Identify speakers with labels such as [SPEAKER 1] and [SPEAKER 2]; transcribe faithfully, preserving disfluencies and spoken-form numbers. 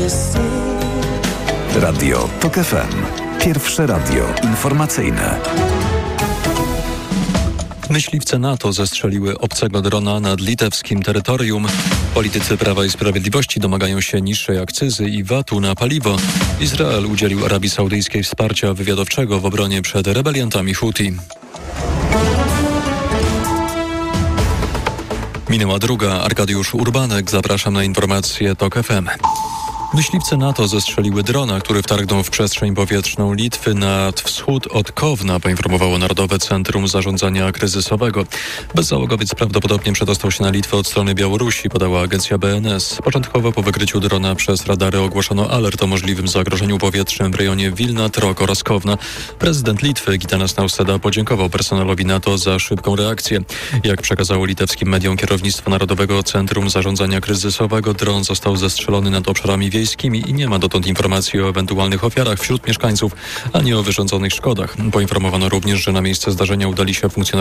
[SPEAKER 1] Radio TOK F M. Pierwsze radio informacyjne.
[SPEAKER 2] Myśliwce NATO zestrzeliły obcego drona nad litewskim terytorium. Politycy Prawa i Sprawiedliwości domagają się niższej akcyzy i vatu na paliwo. Izrael udzielił Arabii Saudyjskiej wsparcia wywiadowczego w obronie przed rebeliantami Huti. Minęła druga. Arkadiusz Urbanek. Zapraszam na informacje TOK F M. Myśliwce NATO zestrzeliły drona, który wtargnął w przestrzeń powietrzną Litwy nad wschód od Kowna, poinformowało Narodowe Centrum Zarządzania Kryzysowego. Bezzałogowiec prawdopodobnie przedostał się na Litwę od strony Białorusi, podała agencja B N S. Początkowo po wykryciu drona przez radary ogłoszono alert o możliwym zagrożeniu powietrznym w rejonie Wilna, Trok oraz Kowna. Prezydent Litwy Gitanas Nausėda podziękował personelowi NATO za szybką reakcję. Jak przekazało litewskim mediom kierownictwo Narodowego Centrum Zarządzania Kryzysowego, dron został zestrzelony nad obszarami wiejskimi i nie ma dotąd informacji o ewentualnych ofiarach wśród mieszkańców, ani o wyrządzonych szkodach. Poinformowano również, że na miejsce zdarzenia udali się funkcjonariusze